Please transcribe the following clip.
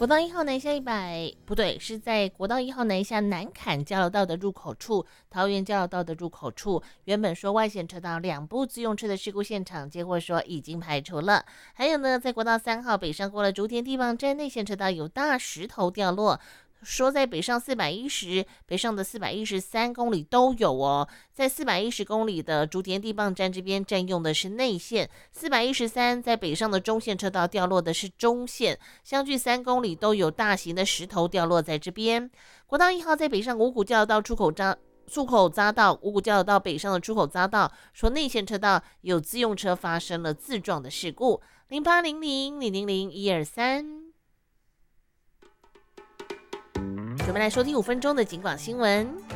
国道1号南下100，不对，是在国道1号南下南坎交流道的入口处，桃园交流道的入口处。原本说外线车道2部自用车的事故现场，结果说已经排除了。还有呢，在国道3号北上过了竹田地磅站内线车道有大石头掉落。说在北上410、北上的413公里都有哦，在410公里的竹田地磅站这边占用的是内线，413在北上的中线车道掉落的是中线，相距3公里都有大型的石头掉落在这边。国道1号在北上五股交流道出口匝道，五股交流道北上的出口匝道，说内线车道有自用车发生了自撞的事故，0800000123。准备来收听5分钟的警广新闻。